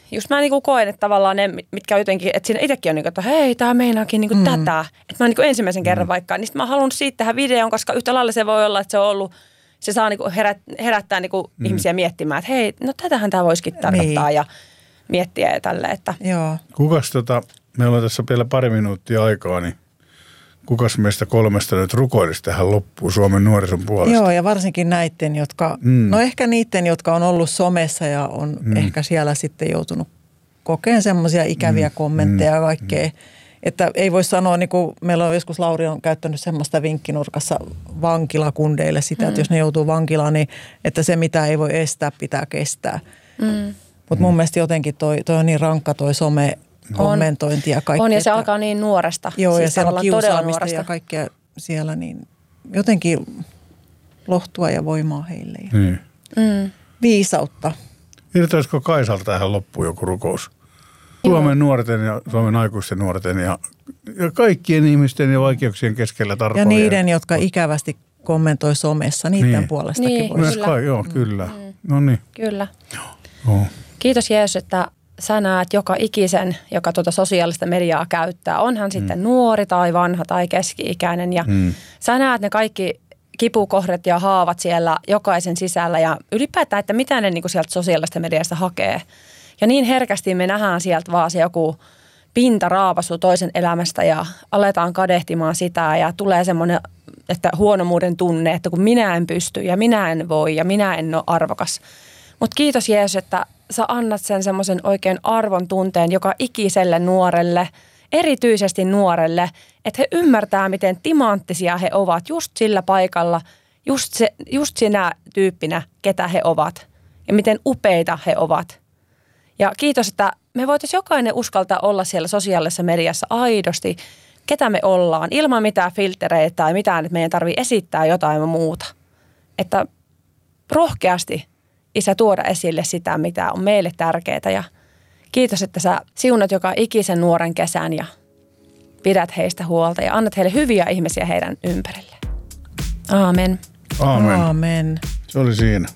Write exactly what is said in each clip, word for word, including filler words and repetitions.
just mä niinku koen, että tavallaan ne, mitkä on jotenkin, että siinä itsekin on niinku, että hei, tää meinaakin niinku mm. tätä. Että mä oon niinku ensimmäisen kerran mm. vaikka, niin sit mä haluan siitä tehdä videon, koska yhtä lailla se voi olla, että se on ollut, se saa niinku herät, herättää niinku mm. ihmisiä miettimään, että hei, no tätähän tää voisikin tarkoittaa niin. Ja miettiä ja tälleen, että. Joo. Kukas tota, meillä on tässä vielä pari minuuttia aikaa, niin kukas meistä kolmesta nyt rukoilisi tähän loppuun Suomen nuorison puolesta? Joo, ja varsinkin näiden, jotka, mm. no ehkä niiden, jotka on ollut somessa ja on mm. ehkä siellä sitten joutunut kokeen semmoisia ikäviä mm. kommentteja ja kaikkea. Mm. Että ei voi sanoa, niin kuin meillä on joskus Lauri on käyttänyt semmoista vinkkinurkassa vankilakundeille sitä, mm. että jos ne joutuu vankilaan, niin että se mitä ei voi estää, pitää kestää. Mm. Mutta mun mielestä jotenkin toi, toi on niin rankka toi some kommentointi ja kaikki. On ja se että, alkaa niin nuoresta. Joo siis ja siellä on kiusaamista ja kaikkea siellä, niin jotenkin lohtua ja voimaa heille. Ja niin. mm. Viisautta. Irtoisiko Kaisalta tähän loppuun joku rukous? Suomen nuorten ja Suomen aikuisten nuorten ja, ja kaikkien ihmisten ja vaikeuksien keskellä tarpeaa. Ja niiden, jotka ikävästi kommentoi somessa, niiden niin. puolestakin niin, voisi. kyllä. Kai, joo, kyllä. Mm. No niin. Kyllä. Joo. Kiitos Jeesus, että sä näet joka ikisen, joka tuota sosiaalista mediaa käyttää. Onhan mm. sitten nuori tai vanha tai keski-ikäinen ja mm. sä näet ne kaikki kipukohdat ja haavat siellä jokaisen sisällä ja ylipäätään, että mitä ne niinku sieltä sosiaalista mediasta hakee. Ja niin herkästi me nähdään sieltä vaan se joku pintaraapasu toisen elämästä ja aletaan kadehtimaan sitä ja tulee semmoinen, että huonomuuden tunne, että kun minä en pysty ja minä en voi ja minä en ole arvokas. Mutta kiitos Jeesus, että sä annat sen semmoisen oikein arvon tunteen joka ikiselle nuorelle, erityisesti nuorelle, että he ymmärtää, miten timanttisia he ovat just sillä paikalla, just, se, just sinä tyyppinä, ketä he ovat ja miten upeita he ovat. Ja kiitos, että me voitaisiin jokainen uskaltaa olla siellä sosiaalisessa mediassa aidosti, ketä me ollaan, ilman mitään filtereitä tai mitään, että meidän tarvitsee esittää jotain muuta. Että rohkeasti, Isä, tuoda esille sitä, mitä on meille tärkeää. Ja kiitos, että sä siunat joka ikisen nuoren kesän ja pidät heistä huolta ja annat heille hyviä ihmisiä heidän ympärille. Aamen. Aamen. Aamen. Se oli siinä.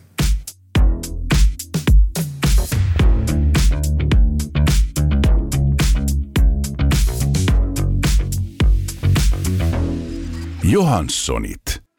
Johanssonit.